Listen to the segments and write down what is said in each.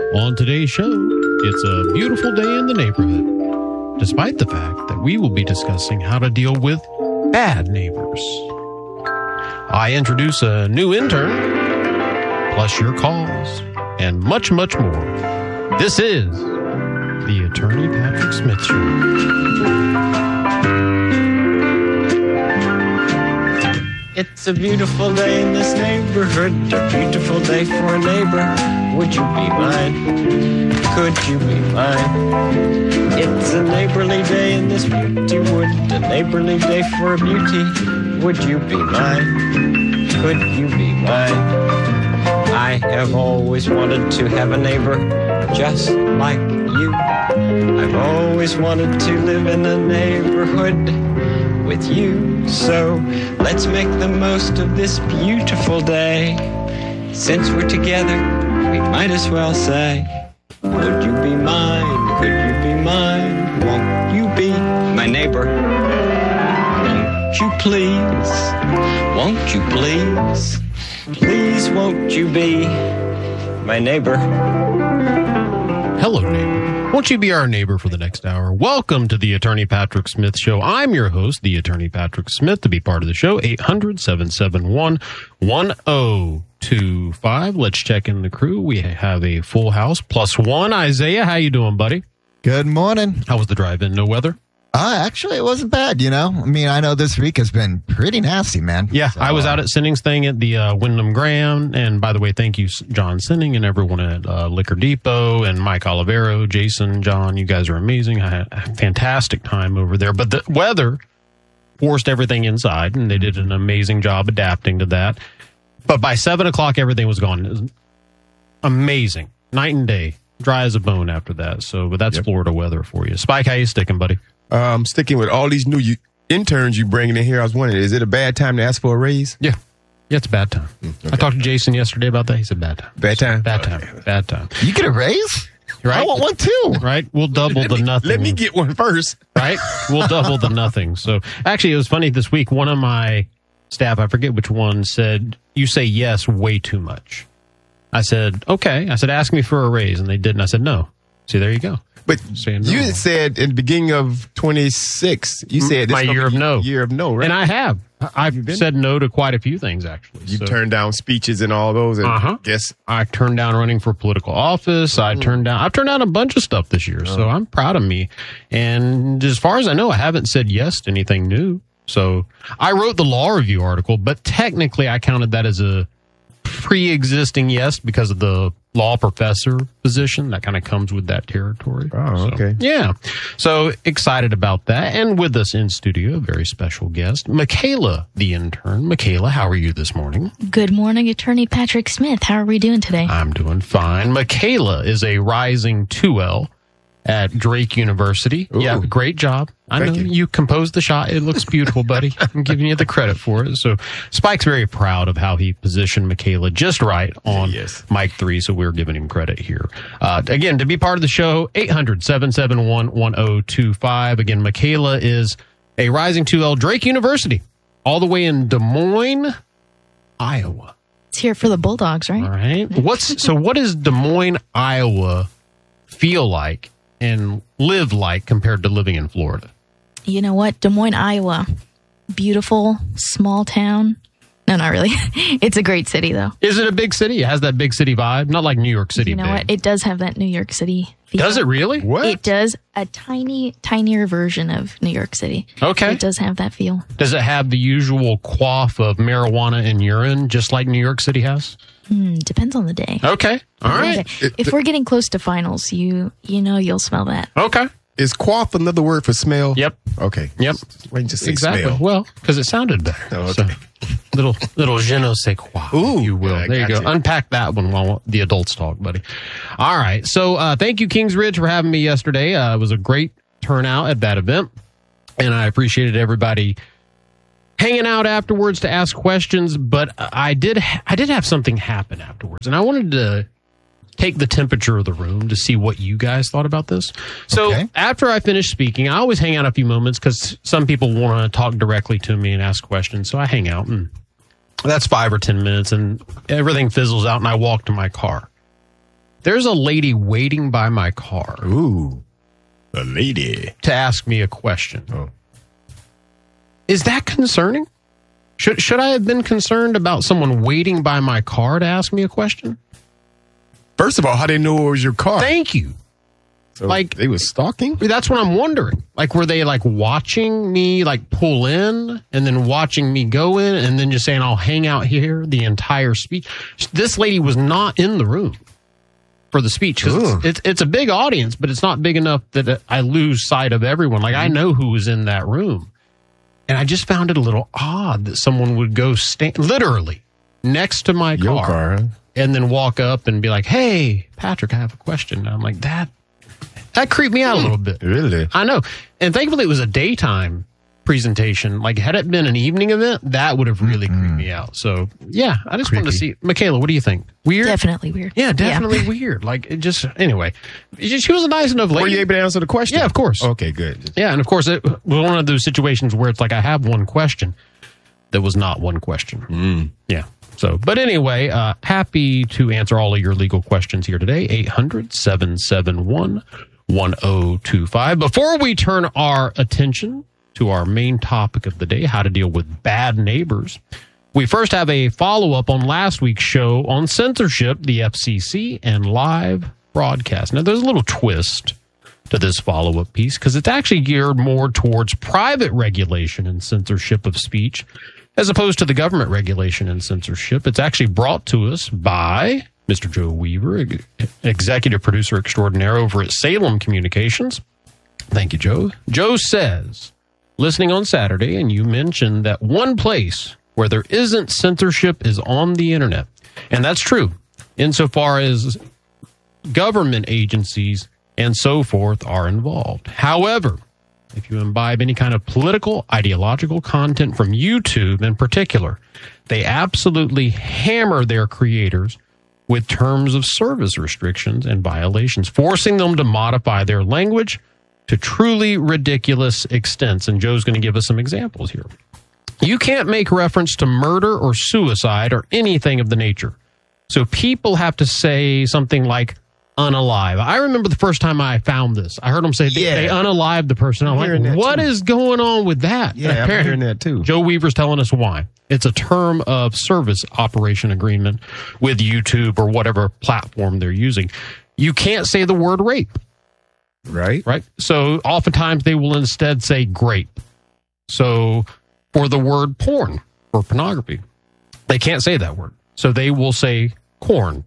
On today's show, it's a beautiful day in the neighborhood, despite the fact that we will be discussing how to deal with bad neighbors. I introduce a new intern, plus your calls, and much, much more. This is the Attorney Patrick Smith Show. It's a beautiful day in this neighborhood, a beautiful day for a neighbor. Would you be mine? Could you be mine? It's a neighborly day in this beauty wood, a neighborly day for a beauty. Would you be mine? Could you be mine? I have always wanted to have a neighbor just like you. I've always wanted to live in a neighborhood with you. So let's make the most of this beautiful day. Since we're together, we might as well say, would you be mine? Could you be mine? Won't you be my neighbor? Won't you please? Won't you please? Please won't you be my neighbor? Hello, neighbor. Won't you be our neighbor for the next hour? Welcome to the Attorney Patrick Smith Show. I'm your host, the Attorney Patrick Smith. To be part of the show, 800-771-1025. Let's check in the crew. We have a full house, plus one. Isaiah, how you doing, buddy? Good morning. How was the drive-in? No weather? Actually, it wasn't bad, you know. I mean, I know this week has been pretty nasty, man. Yeah, so, I was out at Sinning's thing at the Wyndham Grand. And by the way, thank you, John Sinning, and everyone at Liquor Depot, and Mike Olivero, Jason, John. You guys are amazing. I had a fantastic time over there. But the weather forced everything inside, and they did an amazing job adapting to that. But by 7 o'clock, everything was gone. It was amazing. Night and day. Dry as a bone after that. But that's Florida weather for you. Spike, how you sticking, buddy? Sticking with all these new interns you bringing in here, I was wondering, is it a bad time to ask for a raise? Yeah, it's a bad time. Okay. I talked to Jason yesterday about that. He said bad time. Bad time? Bad time. Bad time. You get a raise? Right? I want one too. Right? We'll double the nothing. Let me get one first. Right? We'll double the nothing. So actually, it was funny this week. One of my staff, I forget which one, said, you say yes way too much. I said, okay. I said, ask me for a raise. And they didn't. I said, no. See, there you go. But you said in the beginning of 26, you said this my year of no. Year of no, right? And I have. I've said no to quite a few things, actually. You turned down speeches and all those. And guess I turned down running for political office. I've turned down a bunch of stuff this year. So I'm proud of me. And as far as I know, I haven't said yes to anything new. So I wrote the law review article, but technically I counted that as a pre-existing yes because of the law professor position that kind of comes with that territory. Okay. Yeah. So excited about that. And with us in studio, a very special guest, Michaela, the intern. Michaela, how are you this morning? Good morning, Attorney Patrick Smith. How are we doing today? I'm doing fine. Michaela is a rising 2L at Drake University. Ooh. Yeah, great job. I know Thank you composed the shot. It looks beautiful, buddy. I'm giving you the credit for it. So Spike's very proud of how he positioned Michaela just right on Mic 3, so we're giving him credit here. Again, to be part of the show, 800-771-1025. Again, Michaela is a rising 2L, Drake University, all the way in Des Moines, Iowa. It's here for the Bulldogs, right? All right. What does Des Moines, Iowa feel like and live like compared to living in Florida? You know what? Des Moines, Iowa. Beautiful, small town. No, not really. It's a great city, though. Is it a big city? It has that big city vibe? Not like New York City. You know what? It does have that New York City feel. Does it really? What? It does. A tinier version of New York City. Okay. It does have that feel. Does it have the usual quaff of marijuana and urine, just like New York City has? Depends on the day. Okay. All right. If we're getting close to finals, you know you'll smell that. Okay. Is quaff another word for smell? Yep. Okay. Yep. Why didn't you say Exactly. smell? Well, because it sounded better. Oh, okay. So, little je ne sais quoi, if you will. I There you go. got you. Unpack that one while the adults talk, buddy. All right. So thank you, Kingsridge, for having me yesterday. It was a great turnout at that event, and I appreciated everybody hanging out afterwards to ask questions. But I did have something happen afterwards, and I wanted to take the temperature of the room to see what you guys thought about this. So after I finish speaking, I always hang out a few moments because some people want to talk directly to me and ask questions. So I hang out, and that's 5 or 10 minutes, and everything fizzles out, and I walk to my car. There's a lady waiting by my car Ooh, a lady. to ask me a question. Oh. Is that concerning? Should I have been concerned about someone waiting by my car to ask me a question? First of all, how they know it was your car? Thank you. So like- they was stalking? That's what I'm wondering. Like, were they like watching me like pull in and then watching me go in and then just saying, I'll hang out here the entire speech? This lady was not in the room for the speech because it's a big audience, but it's not big enough that I lose sight of everyone. Like, I know who was in that room. And I just found it a little odd that someone would go stand literally next to my Your car, huh? and then walk up and be like, hey, Patrick, I have a question. And I'm like, that creeped me out a little bit. Really? I know. And thankfully it was a daytime presentation. Like, had it been an evening event, that would have really creeped me out. So, yeah, I just wanted to see. Michaela, what do you think? Weird? Definitely weird. Yeah, definitely weird. Like, it just, anyway. She was a nice enough lady. Were you able to answer the question? Yeah, of course. Okay, good. Yeah, and of course, it was one of those situations where it's like I have one question that was not one question. Yeah. So, but anyway, happy to answer all of your legal questions here today. 800-771-1025. Before we turn our attention to our main topic of the day, how to deal with bad neighbors, we first have a follow-up on last week's show on censorship, the FCC, and live broadcast. Now, there's a little twist to this follow-up piece because it's actually geared more towards private regulation and censorship of speech as opposed to the government regulation and censorship. It's actually brought to us by Mr. Joe Weaver, executive producer extraordinaire over at Salem Communications. Thank you, Joe. Joe says, listening on Saturday, and you mentioned that one place where there isn't censorship is on the internet. And that's true, insofar as government agencies and so forth are involved. However, if you imbibe any kind of political, ideological content from YouTube in particular, they absolutely hammer their creators with terms of service restrictions and violations, forcing them to modify their language to truly ridiculous extents. And Joe's going to give us some examples here. You can't make reference to murder or suicide or anything of the nature. So people have to say something like unalive. I remember the first time I found this. I heard them say they unalived the person. I'm like, what is going on with that? Yeah, I'm hearing that too. Joe Weaver's telling us why. It's a term of service operation agreement with YouTube or whatever platform they're using. You can't say the word rape. Right? Right? So oftentimes they will instead say grape. So for the word porn or pornography, they can't say that word. So they will say corn.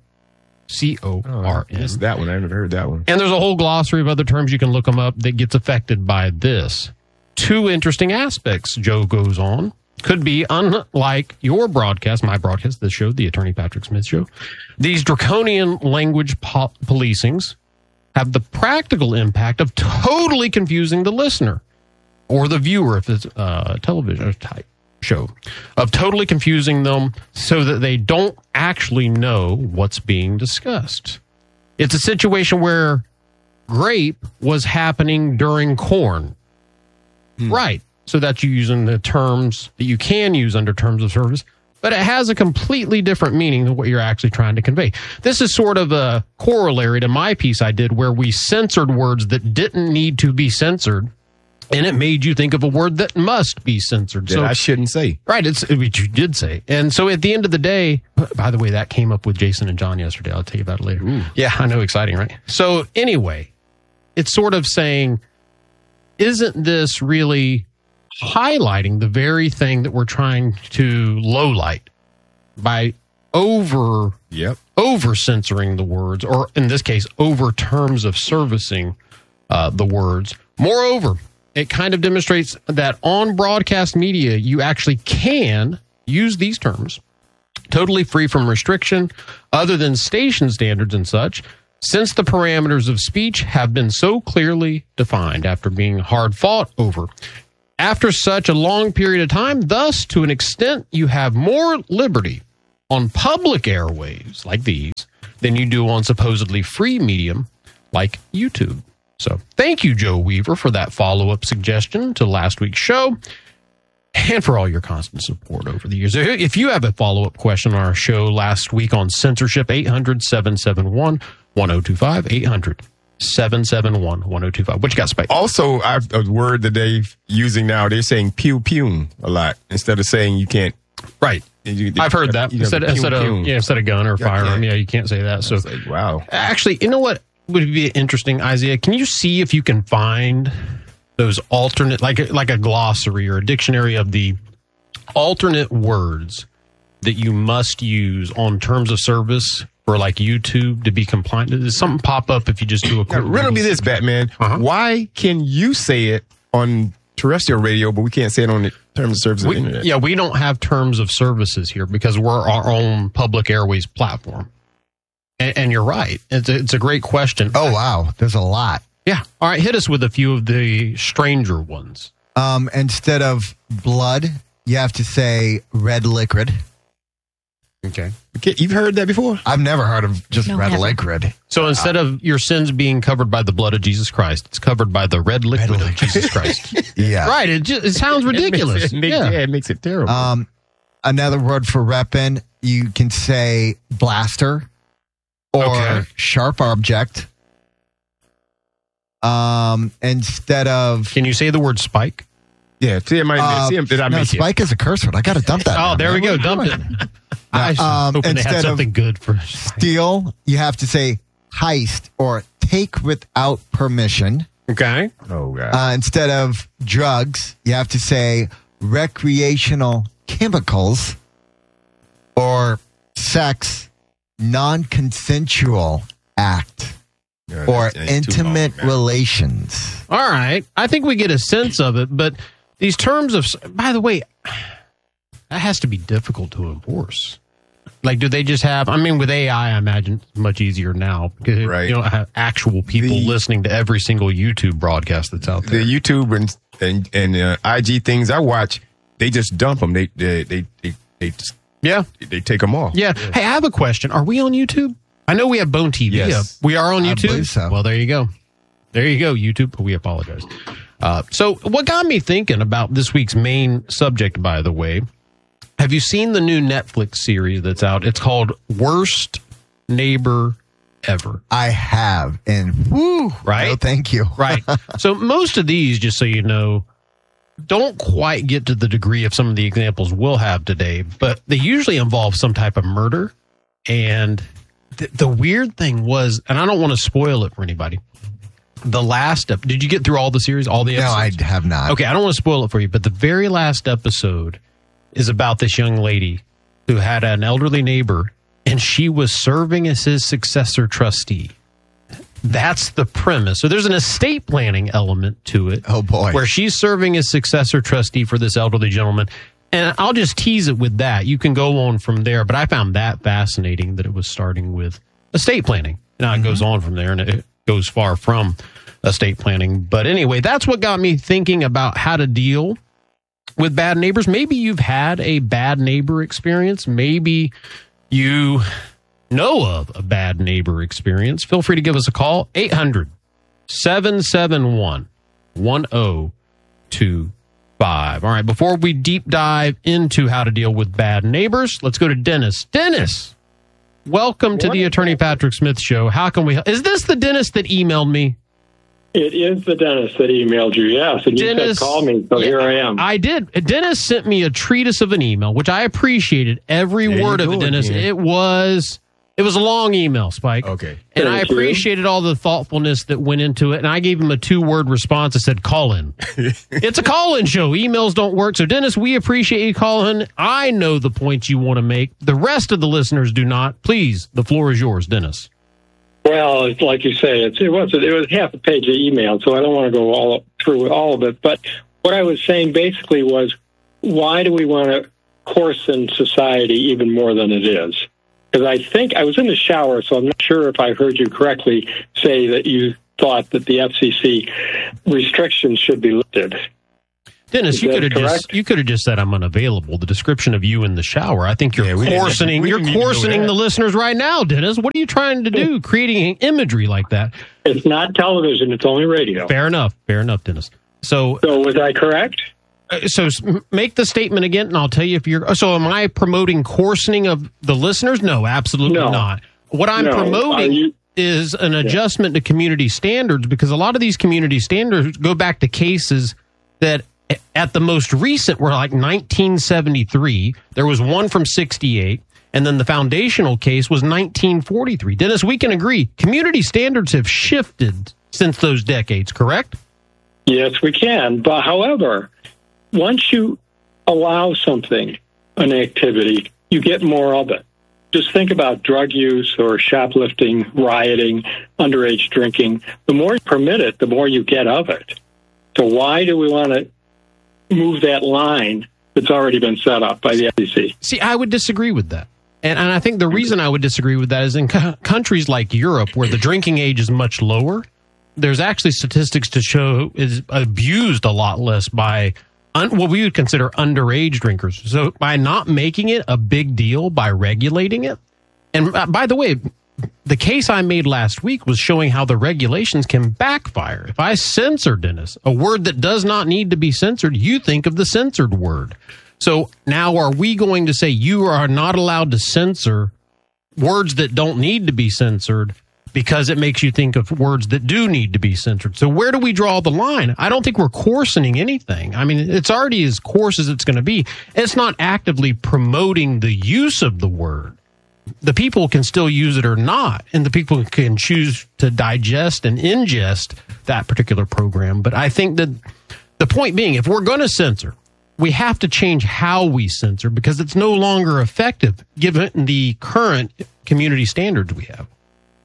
C-O-R-N. It's that one. I never heard that one. And there's a whole glossary of other terms you can look them up that gets affected by this. Two interesting aspects, Joe goes on. Could be unlike your broadcast, my broadcast, this show, the Attorney Patrick Smith Show. These draconian language policings have the practical impact of totally confusing the listener or the viewer if it's a television type show, of totally confusing them so that they don't actually know what's being discussed. It's a situation where grape was happening during corn. Right. So that's you using the terms that you can use under terms of service, but it has a completely different meaning than what you're actually trying to convey. This is sort of a corollary to my piece I did where we censored words that didn't need to be censored, and it made you think of a word that must be censored. That I shouldn't say. Right, it's what you did say. And so at the end of the day, by the way, that came up with Jason and John yesterday. I'll tell you about it later. Ooh. Yeah, I know, exciting, right? So anyway, it's sort of saying, isn't this really highlighting the very thing that we're trying to lowlight by over censoring the words, or in this case, over terms of servicing the words. Moreover, it kind of demonstrates that on broadcast media, you actually can use these terms totally free from restriction other than station standards and such, since the parameters of speech have been so clearly defined after being hard fought over. After such a long period of time, thus, to an extent, you have more liberty on public airwaves like these than you do on supposedly free medium like YouTube. So thank you, Joe Weaver, for that follow-up suggestion to last week's show and for all your constant support over the years. If you have a follow-up question on our show last week on censorship, 800-771-1025. 1025. 800-771-1025. What you got, Spike? Also, a word that they're using now, they're saying pew pew a lot instead of saying you can't. Right. I've heard that. Instead of gun or firearm, you can't say that. So, like, wow. Actually, you know what would be interesting, Isaiah? Can you see if you can find those alternate, like a glossary or a dictionary of the alternate words that you must use on terms of service for like YouTube to be compliant? Does something pop up if you just do a quick riddle me this, Batman. Why can you say it on terrestrial radio, but we can't say it on the terms of service of the internet? Yeah, we don't have terms of services here because we're our own public airways platform. And you're right. It's a great question. Oh, wow. There's a lot. Yeah. All right. Hit us with a few of the stranger ones. Instead of blood, you have to say red liquid. Okay. You've heard that before? I've never heard of just No, red never. liquid. So instead of your sins being covered by the blood of Jesus Christ, it's covered by the red liquid of Jesus Christ. Yeah. Right. It sounds ridiculous. It makes it terrible. Another word for weapon, you can say blaster or Okay. sharp object. Instead of Can you say the word spike? Yeah, did I no, make spike is a curse word. I got to dump that. Oh, now, there man. we go. What are you Dumped doing? it. I was hoping they had instead of- something good for Steal, you have to say heist or take without permission. Okay. Oh, God. Instead of drugs, you have to say recreational chemicals or sex, non-consensual act Yeah, or that ain't too intimate long, man. relations. All right. I think we get a sense of it, but these terms of, by the way, that has to be difficult to enforce. Like, do they just have, with AI, I imagine it's much easier now because Right. you don't have actual people listening to every single YouTube broadcast that's out there. The YouTube and IG things I watch, they just dump them. They Yeah. take them off. Yeah. Hey, I have a question. Are we on YouTube? I know we have Bone TV Yes. up. We are on I YouTube? believe so. Well, there you go. There you go, YouTube. We apologize. So what got me thinking about this week's main subject, by the way, have you seen the new Netflix series that's out? It's called Worst Neighbor Ever. I have, and whoo, Right? no, thank you. Right. So most of these, just so you know, don't quite get to the degree of some of the examples we'll have today, but they usually involve some type of murder. And the weird thing was, and I don't want to spoil it for anybody, the last up. Did you get through all the series, all the No, episodes? I have not. Okay, I don't want to spoil it for you, but the very last episode is about this young lady who had an elderly neighbor, and she was serving as his successor trustee. That's the premise. So there's an estate planning element to it. Oh, boy. Where she's serving as successor trustee for this elderly gentleman. And I'll just tease it with that. You can go on from there, but I found that fascinating that it was starting with estate planning. Now it goes on from there, and it goes far from estate planning. But anyway, that's what got me thinking about how to deal with bad neighbors. Maybe you've had a bad neighbor experience. Maybe you know of a bad neighbor experience. Feel free to give us a call. 800-771-1025. All right, before we deep dive into how to deal with bad neighbors, let's go to Dennis. Dennis, welcome to the Attorney Patrick Smith Show. How can we help? Is this the Dennis that emailed me? It is the dentist that emailed you, yes. And you Dennis, said call me, so here I am. I did. Dennis sent me a treatise of an email, which I appreciated every There word you of it, go Dennis. again. It was a long email, Spike. Okay. And I Thank you. appreciated all the thoughtfulness that went into it. And I gave him a 2-word response that said, call in. It's a call-in show. Emails don't work. So, Dennis, we appreciate you calling. I know the points you want to make. The rest of the listeners do not. Please, the floor is yours, Dennis. Well, it's like you say, it was half a page of email, so I don't want to go all through all of it. But what I was saying basically was, why do we want to coarsen society even more than it is? Because I think I was in the shower, so I'm not sure if I heard you correctly say that you thought that the FCC restrictions should be lifted. Dennis, Is you that could have just said I'm unavailable. The description of you in the shower. I think you're coarsening. You're coarsening the listeners right now, Dennis. What are you trying to do? Creating imagery like that? It's not television; it's only radio. Fair enough, Dennis. So was I correct? Make the statement again, and I'll tell you if you're. So, am I promoting coarsening of the listeners? No, absolutely No. not. What I'm No. promoting. is an adjustment to community standards, because a lot of these community standards go back to cases that at the most recent were like 1973. There was one from 68. And then the foundational case was 1943. Dennis, we can agree, community standards have shifted since those decades, correct? Yes, we can. But however, once you allow something, an activity, you get more of it. Just think about drug use or shoplifting, rioting, underage drinking. The more you permit it, the more you get of it. So why do we want to move that line that's already been set up by the FCC? See, I would disagree with that. And I think the reason I would disagray with that is in countries like Europe, where the drinking age is much lower, there's actually statistics to show is abused a lot less by what we would consider underage drinkers. So by not making it a big deal, by regulating it. And by the way, the case I made last week was showing how the regulations can backfire. If I censor, Dennis, a word that does not need to be censored, you think of the censored word. So now are we going to say you are not allowed to censor words that don't need to be censored because it makes you think of words that do need to be censored? So where do we draw the line? I don't think we're coarsening anything. I mean, it's already as coarse as it's going to be. It's not actively promoting the use of the word. The people can still use it or not, and the people can choose to digest and ingest that particular program. But I think that the point being, if we're going to censor, we have to change how we censor, because it's no longer effective given the current community standards we have.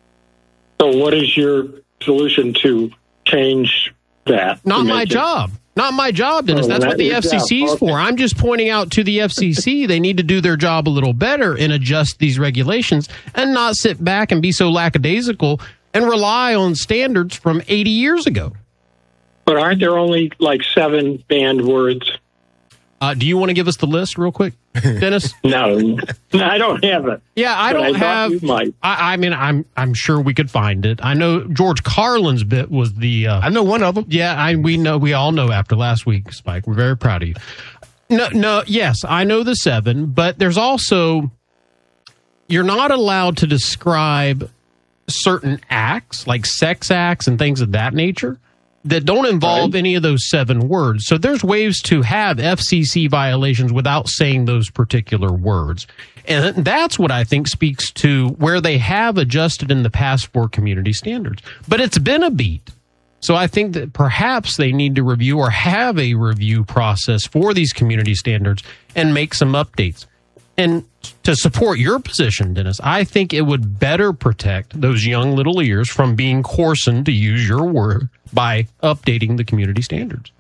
So what is your solution to change that? Not my job. Not my job, Dennis. That's what the FCC is for. I'm just pointing out to the FCC they need to do their job a little better and adjust these regulations and not sit back and be so lackadaisical and rely on standards from 80 years ago. But aren't there only like 7 banned words? Do you want to give us the list real quick, Dennis? No, I don't have it. Yeah, I don't have. You might. I mean, I'm sure we could find it. I know George Carlin's bit was the. I know one of them. Yeah, we all know after last week, Spike. We're very proud of you. No, yes, I know the 7, but there's also, you're not allowed to describe certain acts like sex acts and things of that nature that don't involve any of those 7 words. So there's ways to have FCC violations without saying those particular words. And that's what I think speaks to where they have adjusted in the past for community standards. But it's been a beat. So I think that perhaps they need to review or have a review process for these community standards and make some updates. And to support your position, Dennis, I think it would better protect those young little ears from being coarsened, to use your word, by updating the community standards.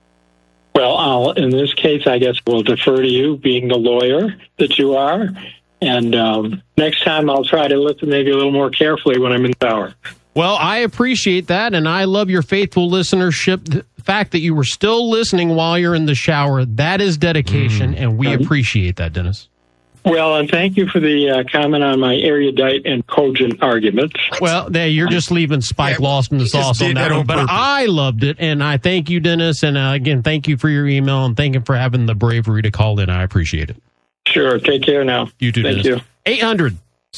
Well, in this case, I guess we'll defer to you, being the lawyer that you are. And next time I'll try to listen maybe a little more carefully when I'm in the shower. Well, I appreciate that, and I love your faithful listenership. The fact that you were still listening while you're in the shower, that is dedication, and we appreciate that, Dennis. Well, and thank you for the comment on my erudite and cogent arguments. Well, you're just leaving Spike lost in the sauce on that one, but I loved it, and I thank you, Dennis, and again, thank you for your email, and thank you for having the bravery to call in. I appreciate it. Sure. Take care now. You too, Dennis. Thank you.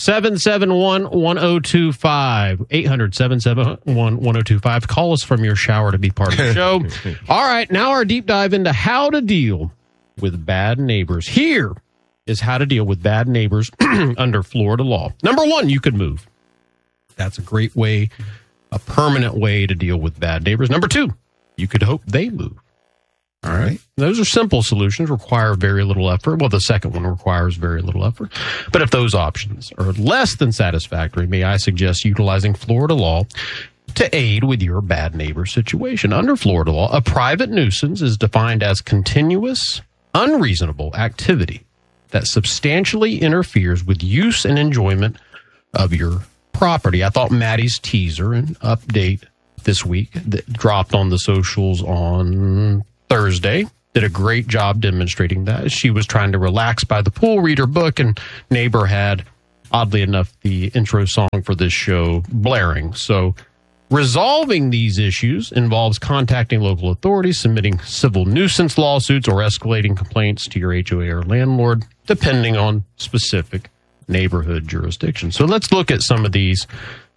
800-771-1025. 800-771-1025. Call us from your shower to be part of the show. All right, now our deep dive into how to deal with bad neighbors. Here is how to deal with bad neighbors under Florida law. Number 1, you could move. That's a great way, a permanent way to deal with bad neighbors. Number 2, you could hope they move. All right. Those are simple solutions, require very little effort. Well, the second one requires very little effort. But if those options are less than satisfactory, may I suggest utilizing Florida law to aid with your bad neighbor situation. Under Florida law, a private nuisance is defined as continuous, unreasonable activity that substantially interferes with use and enjoyment of your property. I thought Maddie's teaser and update this week that dropped on the socials on Thursday did a great job demonstrating that. She was trying to relax by the pool, read her book, and neighbor had, oddly enough, the intro song for this show blaring. So resolving these issues involves contacting local authorities, submitting civil nuisance lawsuits, or escalating complaints to your HOA or landlord, depending on specific neighborhood jurisdiction. So let's look at some of these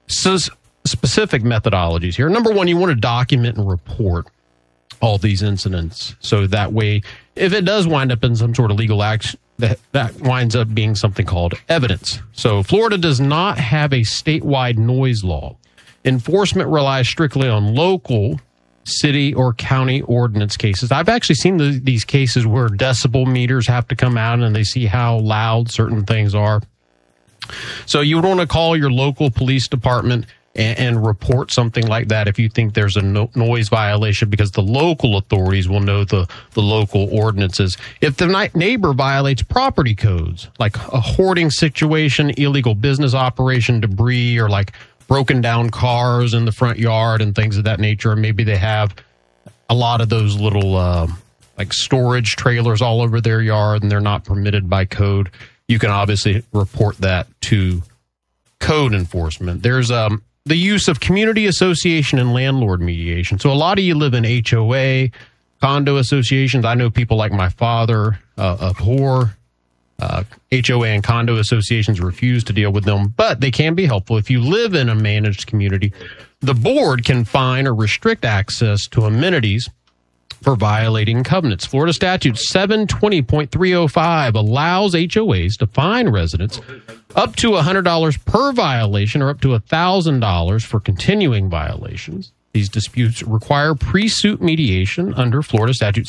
So specific methodologies here. Number one, you want to document and report all these incidents. So that way, if it does wind up in some sort of legal action, that winds up being something called evidence. So Florida does not have a statewide noise law. Enforcement relies strictly on local city or county ordinance cases. I've actually seen these cases where decibel meters have to come out and they see how loud certain things are. So you would want to call your local police department and report something like that if you think there's a noise violation, because the local authorities will know the local ordinances. If the neighbor violates property codes, like a hoarding situation, illegal business operation, debris, or like broken down cars in the front yard and things of that nature, or maybe they have a lot of those little like storage trailers all over their yard and they're not permitted by code, you can obviously report that to code enforcement. There's the use of community association and landlord mediation. So a lot of you live in HOA, condo associations. I know people like my father abhor HOA and condo associations, refuse to deal with them, but they can be helpful. If you live in a managed community, the board can fine or restrict access to amenities for violating covenants. Florida Statute 720.305 allows HOAs to fine residents up to $100 per violation or up to $1,000 for continuing violations. These disputes require pre-suit mediation under Florida Statute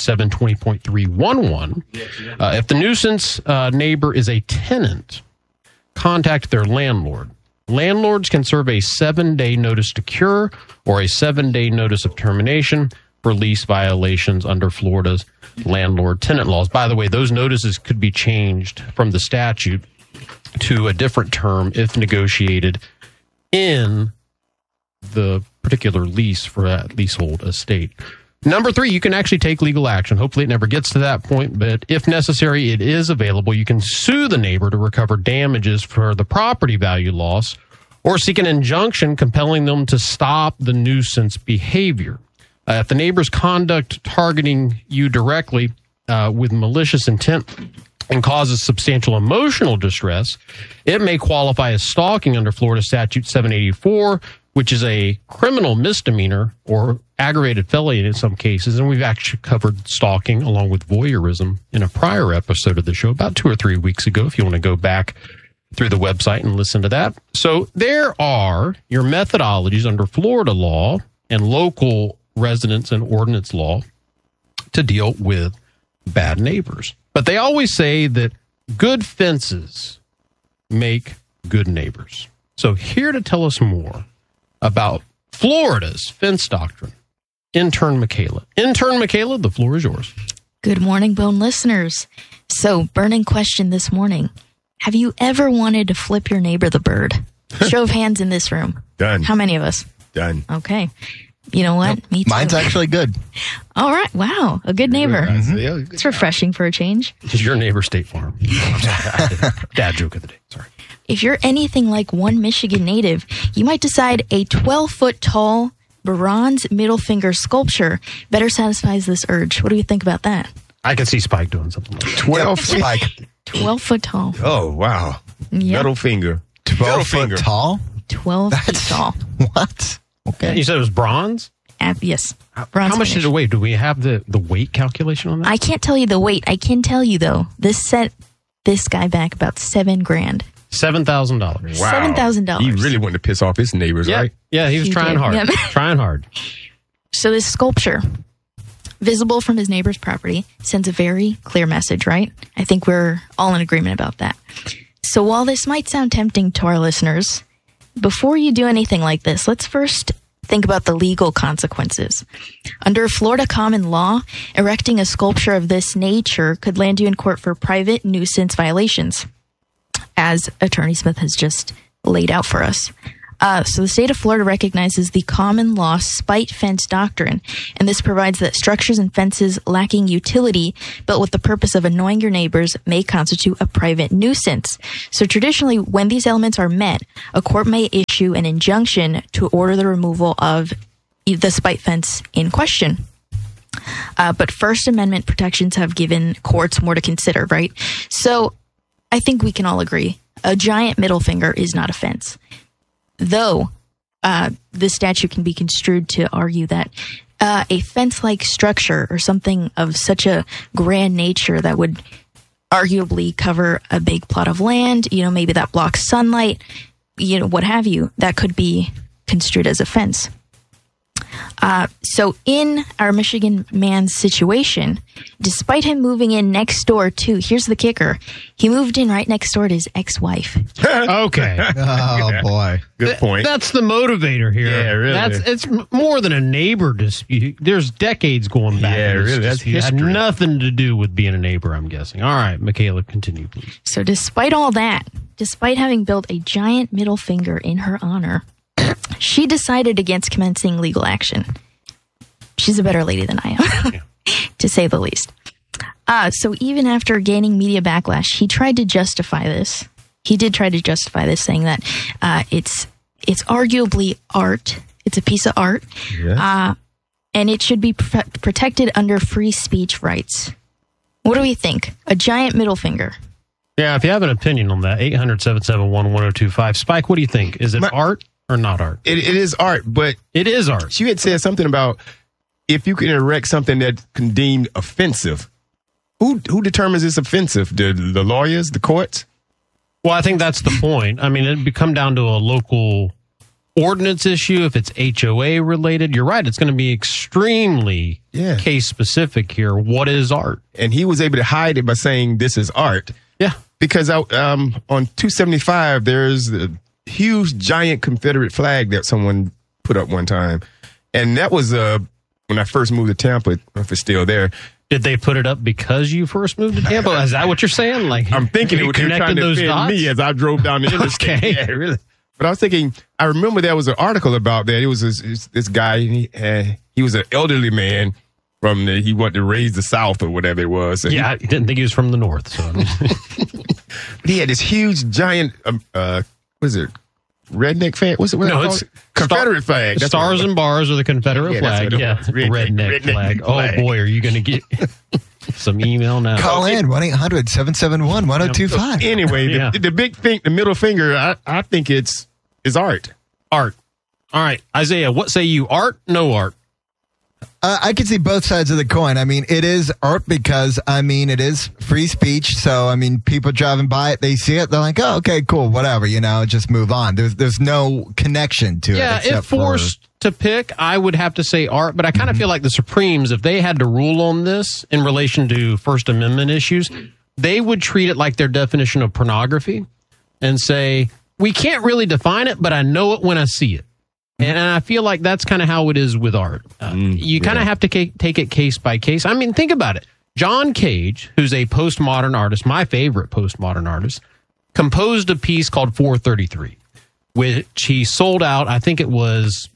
720.311. If the nuisance neighbor is a tenant, contact their landlord. Landlords can serve a 7-day notice to cure or a 7-day notice of termination for lease violations under Florida's landlord-tenant laws. By the way, those notices could be changed from the statute to a different term if negotiated in the particular lease for that leasehold estate. Number 3, you can actually take legal action. Hopefully it never gets to that point, but if necessary, it is available. You can sue the neighbor to recover damages for the property value loss or seek an injunction compelling them to stop the nuisance behavior. If the neighbor's conduct targeting you directly with malicious intent and causes substantial emotional distress, it may qualify as stalking under Florida Statute 784, which is a criminal misdemeanor or aggravated felony in some cases. And we've actually covered stalking along with voyeurism in a prior episode of the show about 2 or 3 weeks ago, if you want to go back through the website and listen to that. So there are your methodologies under Florida law and local residence and ordinance law to deal with bad neighbors. But they always say that good fences make good neighbors. So here to tell us more about Florida's fence doctrine, Intern Michaela. Intern Michaela, the floor is yours. Good morning, Bone listeners. So, burning question this morning. Have you ever wanted to flip your neighbor the bird? Show of hands in this room. Done. How many of us? Done. Okay. You know what? Nope. Me too. Mine's actually good. All right. Wow. A good neighbor. Yeah, It's refreshing for a change. Is your neighbor State Farm? Dad joke of the day. Sorry. If you're anything like one Michigan native, you might decide a 12-foot tall bronze middle finger sculpture better satisfies this urge. What do you think about that? I can see Spike doing something like that. 12 Spike. 12 foot tall. Oh, wow. Yep. Middle finger. 12 foot tall? 12 feet tall. What? Okay. You said it was bronze? Yes. How Bronze much finish. did it weigh? Do we have the weight calculation on that? I can't tell you the weight. I can tell you, though, this set this guy back about $7,000. $7,000. Wow. $7,000. He really wanted to piss off his neighbors, Yeah, right? yeah, he was He trying did. hard. Yep. Trying hard. So this sculpture, visible from his neighbor's property, sends a very clear message, right? I think we're all in agreement about that. So while this might sound tempting to our listeners, before you do anything like this, let's first think about the legal consequences. Under Florida common law, erecting a sculpture of this nature could land you in court for private nuisance violations, as Attorney Smith has just laid out for us. So the state of Florida recognizes the common law spite fence doctrine, and this provides that structures and fences lacking utility, built with the purpose of annoying your neighbors, may constitute a private nuisance. So traditionally, when these elements are met, a court may issue an injunction to order the removal of the spite fence in question. But First Amendment protections have given courts more to consider, right? So I think we can all agree a giant middle finger is not a fence. Though the statute can be construed to argue that a fence-like structure or something of such a grand nature that would arguably cover a big plot of land, maybe that blocks sunlight, what have you, that could be construed as a fence. So in our Michigan man's situation, despite him moving in next door to, here's the kicker, he moved in right next door to his ex-wife. Okay. Oh, boy. Good point. That's the motivator here. Yeah, really. It's more than a neighbor dispute. There's decades going back. Yeah, in this really. That's dispute. It had history. nothing to do with being a neighbor, I'm guessing. All right, Michaela, continue, please. So despite all that, despite having built a giant middle finger in her honor, she decided against commencing legal action. She's a better lady than I am, to say the least. So even after gaining media backlash, he tried to justify this. He did try to justify this, saying that it's arguably art. It's a piece of art, Yes. and it should be protected under free speech rights. What do we think? A giant middle finger. Yeah, if you have an opinion on that, 800-771-1025. Spike, what do you think? Is it art or not art? It is art, but It is art. you had said something about if you can erect something that can deemed offensive. Who determines it's offensive? The lawyers, the courts? Well, I think that's the point. I mean, it'd come down to a local ordinance issue. If it's HOA related, you're right. It's going to be extremely case specific here. What is art? And he was able to hide it by saying this is art. Yeah. Because on 275, there's a huge, giant Confederate flag that someone put up one time. And that was when I first moved to Tampa, if it's still there. Did they put it up because you first moved to Tampa? Is that what you're saying? Like, I'm thinking you they were trying to those offend dots? me as I drove down the interstate. Okay. Yeah, really. But I was thinking, I remember there was an article about that. It was this guy, and he was an elderly man he wanted to raise the South or whatever it was. And Yeah, I didn't think he was from the North. So but he had this huge, giant, what is it? Redneck flag? What's it? No, it's Confederate flag. That's Stars what it and bars are the Confederate Yeah, that's flag. what it Yeah, was. Redneck flag. flag. Oh boy, are you going to get some email now? Call in 1-800-771-1025. Anyway, Yeah. the big thing, the middle finger, I think it's art. Art. All right, Isaiah, what say you? Art? No art. I can see both sides of the coin. I mean, it is art because, it is free speech. So, people driving by it, they see it, they're like, oh, okay, cool, whatever, just move on. There's no connection to it. Yeah, if forced to pick, I would have to say art, but I kind of feel like the Supremes, if they had to rule on this in relation to First Amendment issues, they would treat it like their definition of pornography and say, we can't really define it, but I know it when I see it. And I feel like that's kind of how it is with art. You kind of have to take it case by case. Think about it. John Cage, who's a postmodern artist, my favorite postmodern artist, composed a piece called 433, which he sold out, I think it was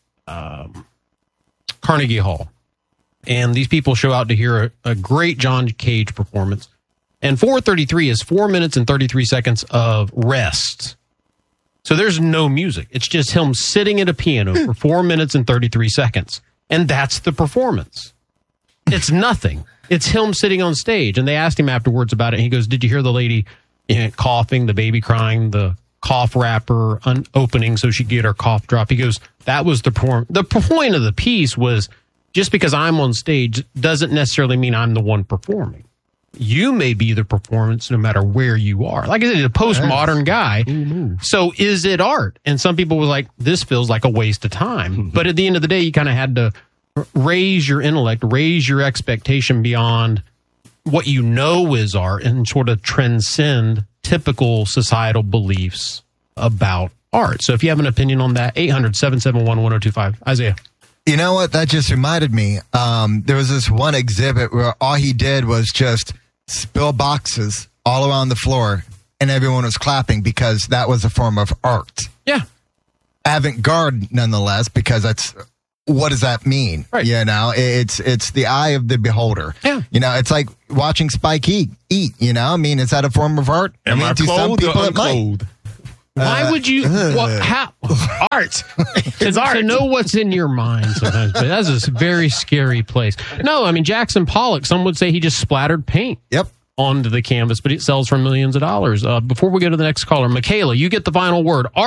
Carnegie Hall. And these people show out to hear a great John Cage performance. And 433 is 4 minutes and 33 seconds of rest. So there's no music. It's just him sitting at a piano for 4 minutes and 33 seconds. And that's the performance. It's nothing. It's him sitting on stage. And they asked him afterwards about it. And he goes, did you hear the lady coughing, the baby crying, the cough wrapper opening so she could get her cough drop? He goes, that was the performance. The point of the piece was just because I'm on stage doesn't necessarily mean I'm the one performing. You may be the performance no matter where you are. Like I said, a postmodern guy. So is it art? And some people were like, this feels like a waste of time. But at the end of the day, you kind of had to raise your intellect, raise your expectation beyond what you know is art and sort of transcend typical societal beliefs about art. So if you have an opinion on that, 800-771-1025. Isaiah. You know what? That just reminded me. There was this one exhibit where all he did was just spill boxes all around the floor, and everyone was clapping because that was a form of art. Yeah. Avant-garde, nonetheless, because that's what does that mean? Right. It's the eye of the beholder. Yeah. It's like watching Spike eat. Is that a form of art? Am I to some clothed people or it might. unclothed? Why would you? How? Art. It's art. To know what's in your mind sometimes, but that's a very scary place. No, Jackson Pollock, some would say he just splattered paint onto the canvas, but it sells for millions of dollars. Before we go to the next caller, Michaela, you get the final word. Art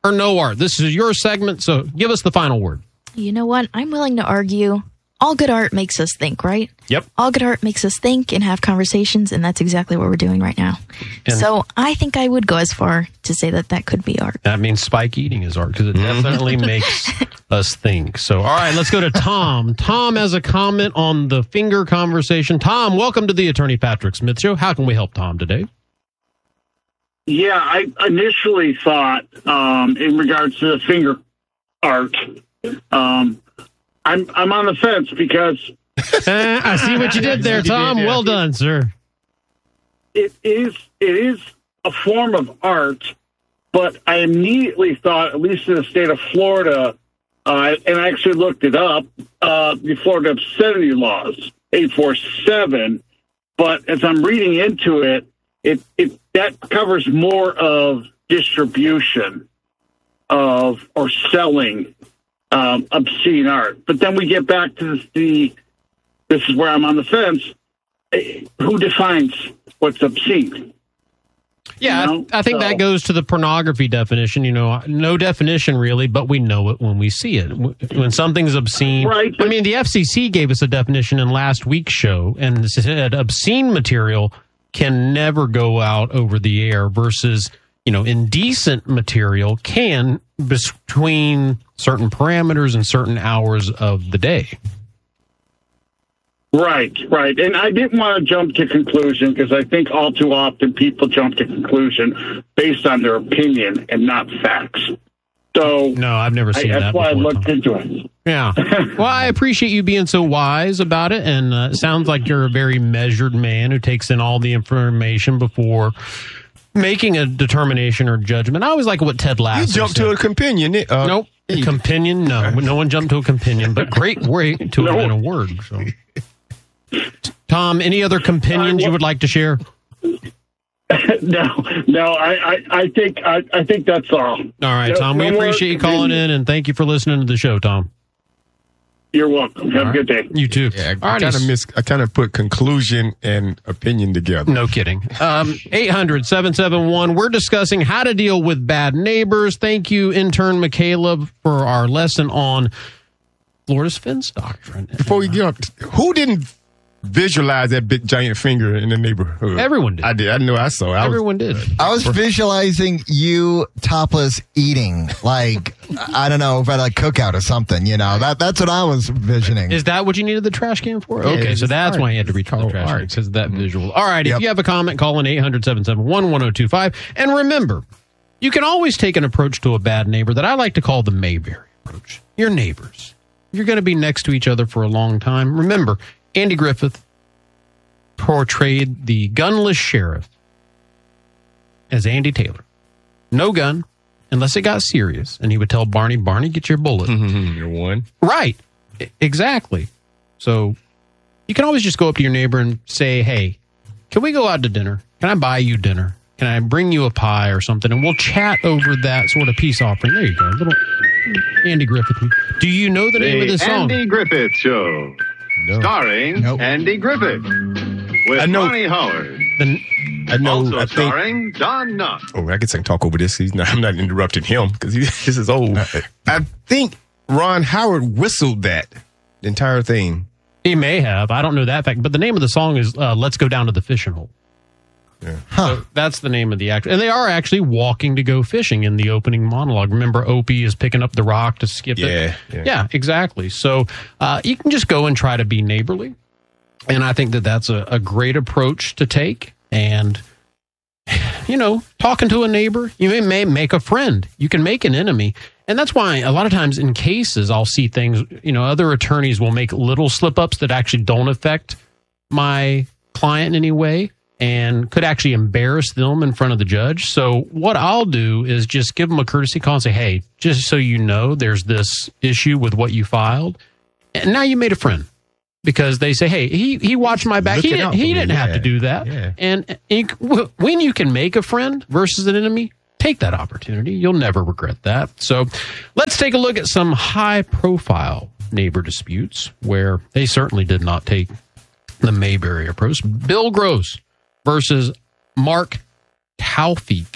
or no art? This is your segment, so give us the final word. You know what? I'm willing to argue. All good art makes us think, right? Yep. All good art makes us think and have conversations, and that's exactly what we're doing right now. And so I think I would go as far to say that could be art. That means Spike eating is art, because it definitely makes us think. So, all right, let's go to Tom. Tom has a comment on the finger conversation. Tom, welcome to the Attorney Patrick Smith Show. How can we help Tom today? Yeah, I initially thought, in regards to the finger art, I'm on the fence because I see what you did there, Tom. Well done, sir. it is a form of art, but I immediately thought, at least in the state of Florida, and I actually looked it up, the Florida obscenity laws, 847. But as I'm reading into it, that covers more of distribution of or selling obscene art. But then we get back to this is where I'm on the fence. Who defines what's obscene? Yeah, You know? I think that goes to the pornography definition. No definition really, but we know it when we see it. When something's obscene. Right. I mean, the FCC gave us a definition in last week's show and said obscene material can never go out over the air versus, indecent material can between certain parameters and certain hours of the day. Right. And I didn't want to jump to conclusion because I think all too often people jump to conclusion based on their opinion and not facts. So No, I've never seen that that's why I before, looked Tom. into it. Yeah. Well, I appreciate you being so wise about it. And it sounds like you're a very measured man who takes in all the information before making a determination or judgment. I always like what Ted Lasso You jumped said. to a companion. Nope. Companion? No one jumped to a companion, but great way to invent a word. So. Tom, any other companions you would like to share? No. I think that's all. All right, Tom. We appreciate you calling in, and thank you for listening to the show, Tom. You're welcome. Have a good day. You too. Yeah, All I right. kind of put conclusion and opinion together. No kidding. 800-771. We're discussing how to deal with bad neighbors. Thank you, intern Michaela, for our lesson on Florida's fence doctrine. Before we get up, who didn't visualize that big giant finger in the neighborhood? Everyone did. I did. I know. I saw. Everyone did. I was visualizing you topless eating, like, I don't know, if at a cookout or something, That's what I was visioning. Is that what you needed the trash can for? Yeah, Okay, it's so that's art. why you had to reach for the It's trash can, art. because of that visual. All right, if Yep. you have a comment, call in 800-771-1025. And remember, you can always take an approach to a bad neighbor that I like to call the Mayberry approach. Your neighbors. You're going to be next to each other for a long time. Remember, Andy Griffith portrayed the gunless sheriff as Andy Taylor. No gun, unless it got serious. And he would tell Barney, get your bullet. You're one. Right. Exactly. So you can always just go up to your neighbor and say, hey, can we go out to dinner? Can I buy you dinner? Can I bring you a pie or something? And we'll chat over that sort of peace offering. There you go. Little Andy Griffith. Do you know the name of this song? Andy Griffith Show. No. Starring Nope. Andy Griffith. With I know- Bonnie Howard. I know. Also I think. starring Don Knopf. Oh, I guess I can talk over this. I'm not interrupting him because this is old. I think Ron Howard whistled that the entire thing. He may have. I don't know that fact. But the name of the song is Let's Go Down to the Fishing Hole. Yeah. So that's the name of the act. And they are actually walking to go fishing in the opening monologue. Remember, Opie is picking up the rock to skip it? Yeah, exactly. So you can just go and try to be neighborly. And I think that that's a great approach to take. And, talking to a neighbor, you may make a friend. You can make an enemy. And that's why a lot of times in cases, I'll see things, other attorneys will make little slip-ups that actually don't affect my client in any way and could actually embarrass them in front of the judge. So what I'll do is just give them a courtesy call and say, hey, just so you know, there's this issue with what you filed. And now you made a friend. Because they say, hey, he watched my back. He Looking out didn't, for he me. didn't have Yeah. to do that. Yeah. And when you can make a friend versus an enemy, take that opportunity. You'll never regret that. So let's take a look at some high-profile neighbor disputes where they certainly did not take the Mayberry approach. Bill Gross versus Mark Taufik.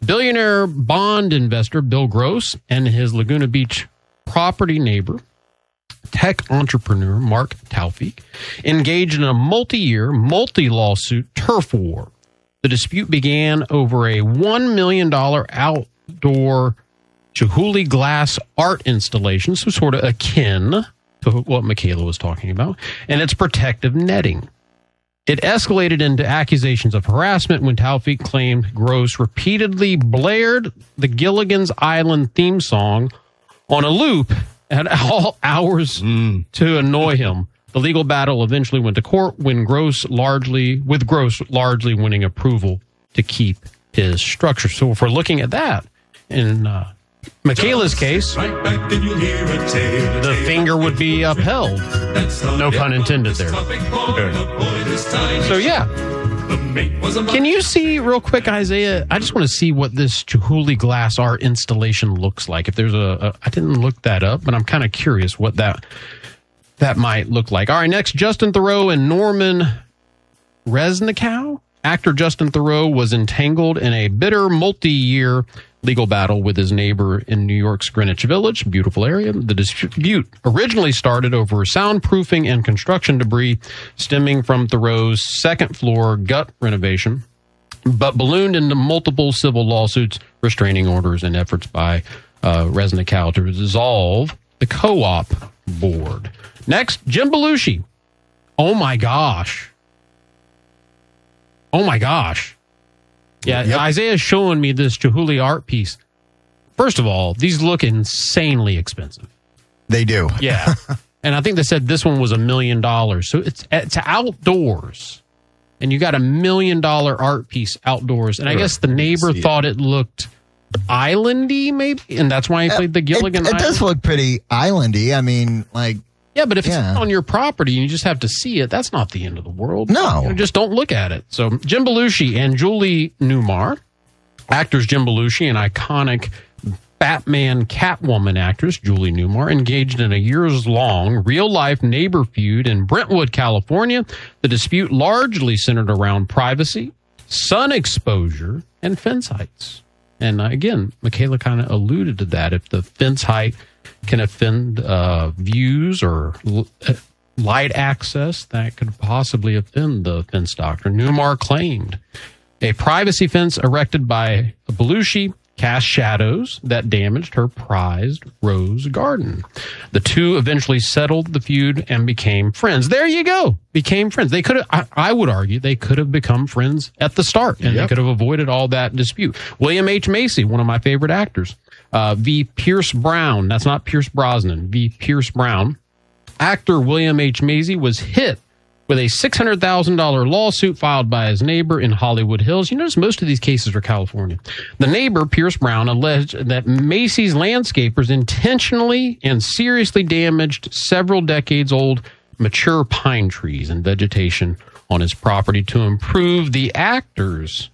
Billionaire bond investor Bill Gross and his Laguna Beach property neighbor, tech entrepreneur Mark Taufik, engaged in a multi-year, multi-lawsuit turf war. The dispute began over a $1 million outdoor Chihuly glass art installation, so sort of akin to what Michaela was talking about, and its protective netting. It escalated into accusations of harassment when Taufik claimed Gross repeatedly blared the Gilligan's Island theme song on a loop at all hours to annoy him. The legal battle eventually went to court with Gross largely winning approval to keep his structure. So if we're looking at that, in Michaela's case, the finger would be upheld. No pun intended there. So yeah. Can you see real quick, Isaiah? I just want to see what this Chihuly glass art installation looks like. If there's I didn't look that up, but I'm kind of curious what that might look like. All right, next, Justin Theroux and Norman Resnickow. Actor Justin Theroux was entangled in a bitter multi-year legal battle with his neighbor in New York's Greenwich Village, beautiful area. The dispute originally started over soundproofing and construction debris stemming from Theroux's second-floor gut renovation, but ballooned into multiple civil lawsuits, restraining orders, and efforts by Resnickow to dissolve the co-op board. Next, Jim Belushi. Oh my gosh. Yeah, yep. Isaiah's showing me this Chihuly art piece. First of all, these look insanely expensive. They do. Yeah. And I think they said this one was $1 million. So it's outdoors. And you got $1 million art piece outdoors. And I guess the neighbor thought it looked islandy, maybe. And that's why he played the Gilligan It does look pretty islandy. I mean, like. Yeah, but if it's on your property and you just have to see it, that's not the end of the world. No. Just don't look at it. So Jim Belushi and Julie Newmar, actors Jim Belushi and iconic Batman Catwoman actress Julie Newmar, engaged in a years-long real-life neighbor feud in Brentwood, California. The dispute largely centered around privacy, sun exposure, and fence heights. And again, Michaela kind of alluded to that. If the fence height can offend views or light access, that could possibly offend the fence doctor. Newmar claimed a privacy fence erected by Belushi cast shadows that damaged her prized rose garden. The two eventually settled the feud and became friends. There you go. Became friends. They could have, I would argue, they could have become friends at the start, and they could have avoided all that dispute. William H. Macy, one of my favorite actors, V. Pierce Brown, that's not Pierce Brosnan, V. Pierce Brown. Actor William H. Macy was hit with a $600,000 lawsuit filed by his neighbor in Hollywood Hills. You notice most of these cases are California. The neighbor, Pierce Brown, alleged that Macy's landscapers intentionally and seriously damaged several decades-old mature pine trees and vegetation on his property to improve the actor's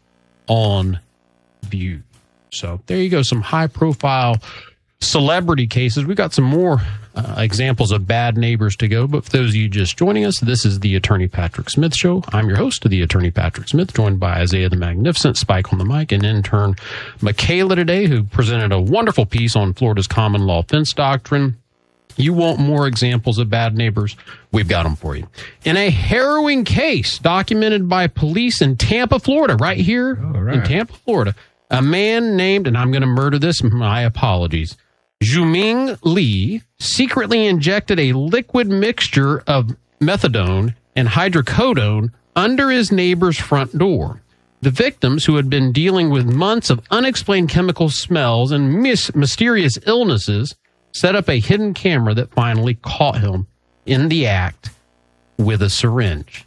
on view. So there you go, some high-profile celebrity cases. We've got some more examples of bad neighbors to go, but for those of you just joining us, this is the Attorney Patrick Smith Show. I'm your host of the Attorney Patrick Smith, joined by Isaiah the Magnificent, Spike on the mic, and intern Michaela today, who presented a wonderful piece on Florida's common law fence doctrine. You want more examples of bad neighbors? We've got them for you. In a harrowing case documented by police in Tampa, Florida, right here in Tampa, Florida, a man named, and I'm going to murder this, my apologies, Zhuming Li secretly injected a liquid mixture of methadone and hydrocodone under his neighbor's front door. The victims, who had been dealing with months of unexplained chemical smells and mysterious illnesses, set up a hidden camera that finally caught him in the act with a syringe.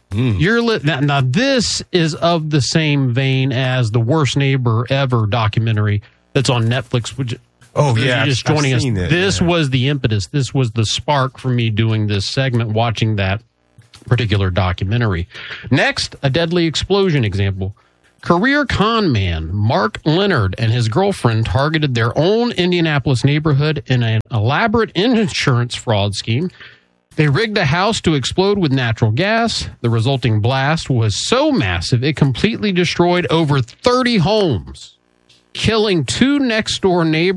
Now, this is of the same vein as the Worst Neighbor Ever documentary that's on Netflix, which... Oh, yeah. Just joining us. This was the impetus. This was the spark for me doing this segment, watching that particular documentary. Next, a deadly explosion example. Career con man Mark Leonard and his girlfriend targeted their own Indianapolis neighborhood in an elaborate insurance fraud scheme. They rigged a house to explode with natural gas. The resulting blast was so massive, it completely destroyed over 30 homes. killing two next door neighbors